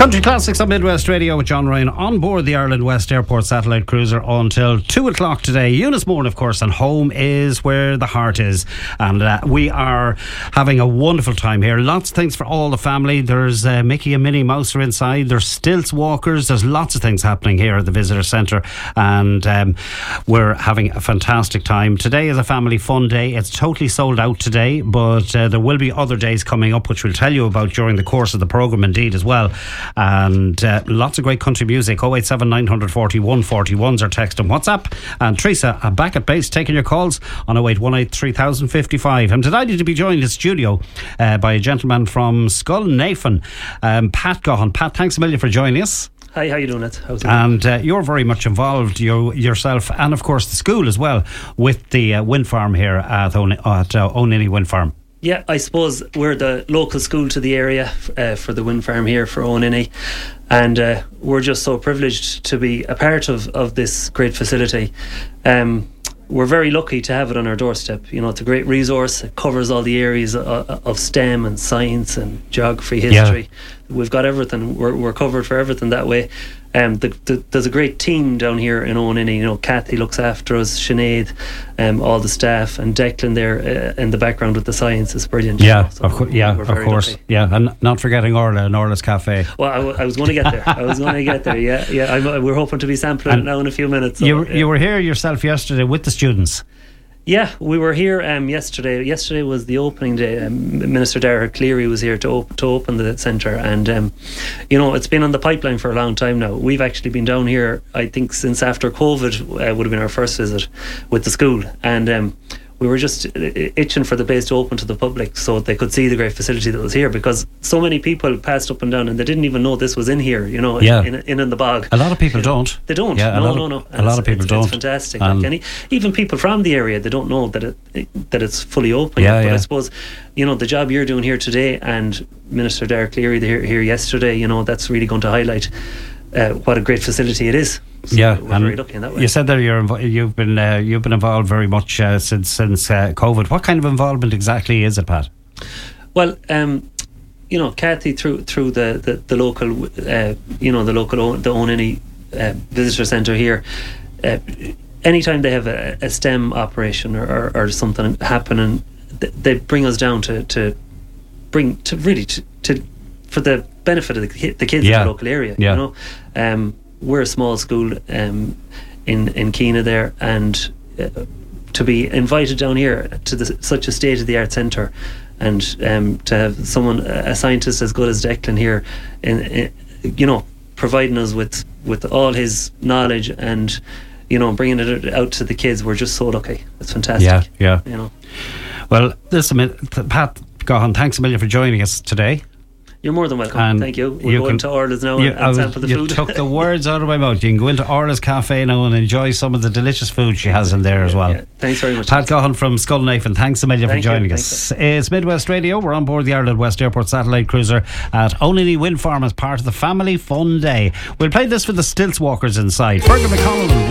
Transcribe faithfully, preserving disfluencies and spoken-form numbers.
Country Classics on Midwest Radio with John Ryan on board the Ireland West Airport satellite cruiser until two o'clock today. Eunice Moore, of course, and home is where the heart is. And uh, we are having a wonderful time here. Lots of things for all the family. There's uh, Mickey and Minnie Mouse are inside. There's stilts walkers. There's lots of things happening here at the Visitor Centre. And um, we're having a fantastic time. Today is a family fun day. It's totally sold out today, but uh, there will be other days coming up, which we'll tell you about during the course of the programme indeed as well. And uh, lots of great country music. oh eight seven nine four one four one is our text and WhatsApp. And Teresa uh, back at base taking your calls on oh eight one eight three thousand fifty-five. I'm delighted to be joined in studio uh, by a gentleman from Scullnafen, um, Pat Gaughan. Pat, thanks a million for joining us. Hi, how you doing it? How's it and uh, you're very much involved you, yourself, and of course the school as well, with the uh, wind farm here at, On- at uh, Oniny Wind Farm. Yeah, I suppose we're the local school to the area uh, for the wind farm here for Oniny, and uh, we're just so privileged to be a part of, of this great facility. Um, we're very lucky to have it on our doorstep. You know, it's a great resource. It covers all the areas of, of STEM and science and geography, history. Yeah. We've got everything. We're, we're covered for everything that way. Um, the, the, there's a great team down here in Oniny. You know, Kathy looks after us, Sinead, um, all the staff, and Declan there uh, in the background with the science is brilliant. Yeah, you know, so of, co- yeah, of course. Lucky. Yeah, and not forgetting Orla and Orla's Cafe. Well, I, w- I was going to get there. I was going to get there. Yeah, yeah. I'm, we're hoping to be sampling and it now in a few minutes. So, you, yeah. you were here yourself yesterday with the students. Yeah, we were here um, yesterday. Yesterday was the opening day. Um, Minister Darragh Cleary was here to, op- to open the centre, and um, you know, it's been on the pipeline for a long time now. We've actually been down here, I think, since after COVID uh, would have been our first visit with the school, and um, we were just itching for the place to open to the public so they could see the great facility that was here, because so many people passed up and down and they didn't even know this was in here, you know, yeah. in, in in the bog. A lot of people you know, don't. They don't. Yeah, no, a no, no. Of, a lot of people it's, don't. It's fantastic. Um, like any, even people from the area, they don't know that it that it's fully open. Yeah, but yeah. I suppose, you know, the job you're doing here today and Minister Darragh Cleary here, here yesterday, you know, that's really going to highlight uh, what a great facility it is. So yeah, we're and very lucky in that way. You said that you're invo- you've been uh, you've been involved very much uh, since since uh, COVID. What kind of involvement exactly is it, Pat? Well, um, you know, Kathy through through the the, the local, uh, you know, the local o- the Oniny uh, visitor centre here. Uh, anytime they have a, a STEM operation or, or, or something happening, th- they bring us down to, to bring to really to, to for the benefit of the, ki- the kids yeah. in the local area. Yeah. You know, um, we're a small school um, in in Keena there, and uh, to be invited down here to the, such a state of the art centre, and um, to have someone, a scientist as good as Declan here, in, in you know, providing us with with all his knowledge and, you know, bringing it out to the kids. We're just so lucky. It's fantastic. Yeah, yeah. You know. Well, listen, Pat Gaughan, thanks a million for joining us today. You're more than welcome. And Thank you. We're you going can, to Orla's now you, and, and was, sample the you food. You took the words out of my mouth. You can go into Orla's Cafe now and enjoy some of the delicious food she has in there as well. Yeah, thanks very much. Pat Gaughan from Scullnafen, thanks a million Thank for joining you, us. It's Midwest Radio. We're on board the Ireland West Airport satellite cruiser at Oniny Wind Farm as part of the Family Fun Day. We'll play this for the stilts walkers inside. Fergal McConnell.